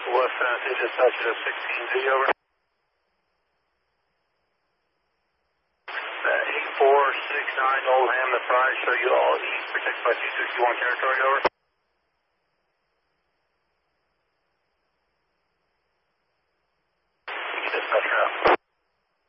West San Antonio, dispatch to 16Z, over. 8469 Old Hammond 5, show you all east, protected by 261 territory, over.